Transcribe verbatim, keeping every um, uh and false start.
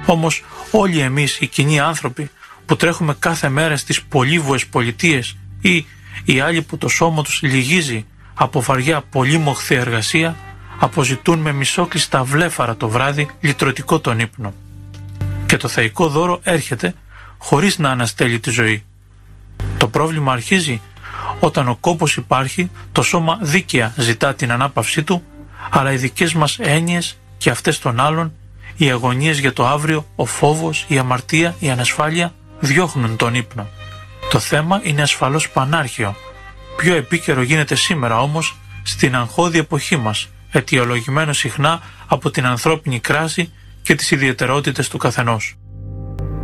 Όμως όλοι εμείς οι κοινοί άνθρωποι που τρέχουμε κάθε μέρα στις πολύβουες πολιτείες ή οι άλλοι που το σώμα τους λυγίζει από βαριά πολύμοχθη εργασία, αποζητούν με μισόκλειστα βλέφαρα το βράδυ λυτρωτικό τον ύπνο. Και το θεϊκό δώρο έρχεται χωρίς να αναστέλει τη ζωή. Το πρόβλημα αρχίζει όταν ο κόπος υπάρχει, το σώμα δίκαια ζητά την ανάπαυσή του, αλλά οι δικές μας έννοιες και αυτές των άλλων, οι αγωνίες για το αύριο, ο φόβος, η αμαρτία, η ανασφάλεια διώχνουν τον ύπνο. Το θέμα είναι ασφαλώς πανάρχαιο. Πιο επίκαιρο γίνεται σήμερα όμως στην αγχώδη εποχή μας, αιτιολογημένο συχνά από την ανθρώπινη κράση και τις ιδιαιτερότητες του καθενός.